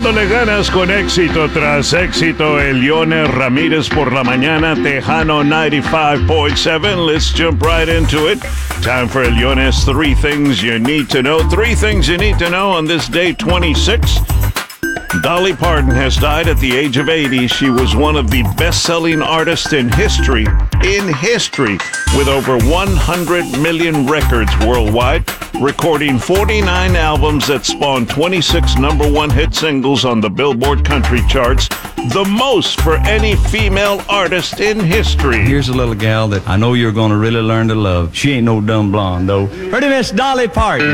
echándole ganas con éxito tras éxito. Elione Ramírez por la mañana, Tejano 95.7. Let's jump right into it. Time for Elione's 3 Things You Need to Know. 3 things you need to know on this day 26. Dolly Parton has died at the age of 80. She was one of the best-selling artists in history, with over 100 million records worldwide, recording 49 albums that spawned 26 number 1 hit singles on the Billboard country charts, the most for any female artist in history. Here's a little gal that I know you're going to really learn to love. She ain't no dumb blonde, though. Her name is Dolly Parton.